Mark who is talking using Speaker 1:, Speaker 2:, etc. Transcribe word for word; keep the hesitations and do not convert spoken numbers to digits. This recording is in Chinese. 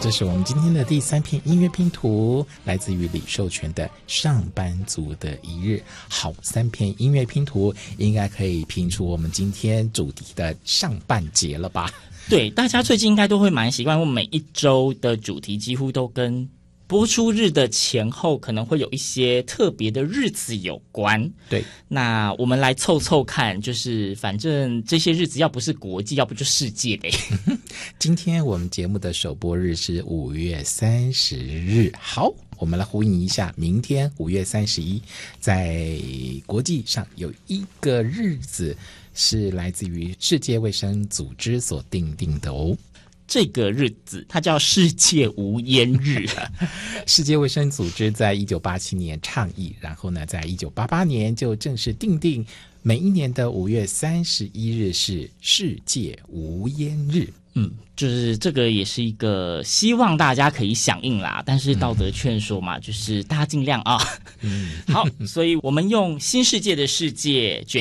Speaker 1: 这是我们今天的第三篇音乐拼图，来自于李寿全的《上班族的一日》。好，三篇音乐拼图应该可以拼出我们今天主题的上半节了吧？
Speaker 2: 对，大家最近应该都会蛮习惯，我每一周的主题几乎都跟播出日的前后可能会有一些特别的日子有关。
Speaker 1: 对，
Speaker 2: 那我们来凑凑看，就是反正这些日子要不是国际，要不就世界的。
Speaker 1: 今天我们节目的首播日是五月三十日。好，我们来呼应一下，明天五月三十一，在国际上有一个日子是来自于世界卫生组织所定定的哦。
Speaker 2: 这个日子它叫世界无烟日。
Speaker 1: 世界卫生组织在一九八七年倡议，然后呢在一九八八年就正式定定每一年的五月三十一日是世界无烟日。
Speaker 2: 嗯，就是这个也是一个希望大家可以响应啦，但是道德劝说嘛，嗯、就是大家尽量啊。嗯，好，所以我们用新世界的世界卷